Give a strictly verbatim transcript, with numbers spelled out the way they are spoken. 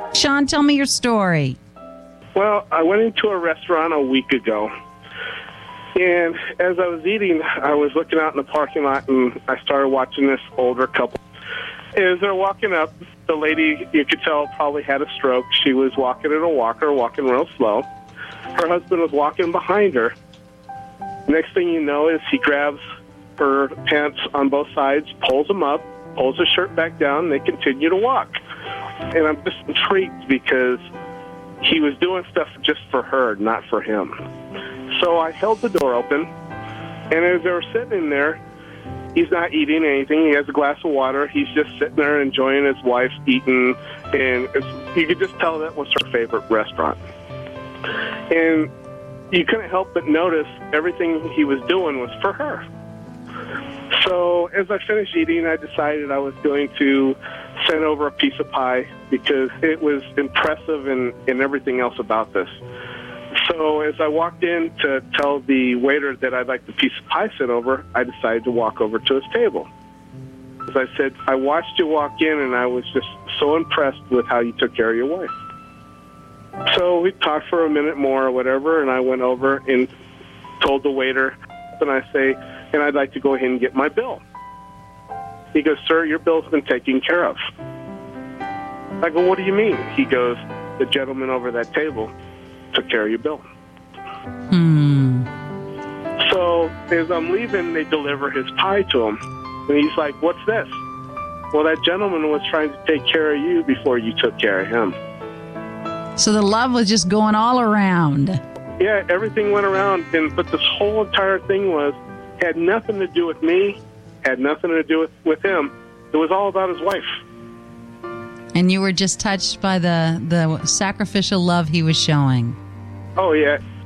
Sean, tell me your story. Well, I went into a restaurant a week ago, and as I was eating, I was looking out in the parking lot, and I started watching this older couple. As they're walking up, the lady, you could tell, probably had a stroke. She was walking in a walker, walking real slow. Her husband was walking behind her. Next thing you know is he grabs her pants on both sides, pulls them up, pulls her shirt back down, and they continue to walk. And I'm just intrigued because he was doing stuff just for her, not for him. So I held the door open, and as they were sitting in there, he's not eating anything. He has a glass of water. He's just sitting there enjoying his wife eating, and it's, you could just tell that was her favorite restaurant. And you couldn't help but notice everything he was doing was for her. So as I finished eating, I decided I was going to send over a piece of pie because it was impressive and, and everything else about this. So as I walked in to tell the waiter that I'd like the piece of pie sent over, I decided to walk over to his table. As I said, I watched you walk in, and I was just so impressed with how you took care of your wife. So we talked for a minute more or whatever, and I went over and told the waiter, and I say, and I'd like to go ahead and get my bill. He goes, sir, your bill's been taken care of. I go, what do you mean? He goes, the gentleman over that table took care of your bill. Hmm. So as I'm leaving, they deliver his pie to him. And he's like, what's this? Well, that gentleman was trying to take care of you before you took care of him. So the love was just going all around. Yeah, everything went around. And but this whole entire thing was, had nothing to do with me, had nothing to do with, with him. It was all about his wife. And you were just touched by the, the sacrificial love he was showing. Oh, yeah.